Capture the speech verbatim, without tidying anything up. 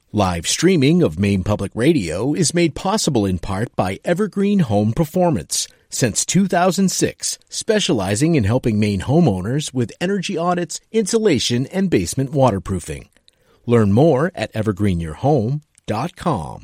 Live streaming of Maine Public Radio is made possible in part by Evergreen Home Performance. Since two thousand six, specializing in helping Maine homeowners with energy audits, insulation, and basement waterproofing. Learn more at evergreen your home dot com.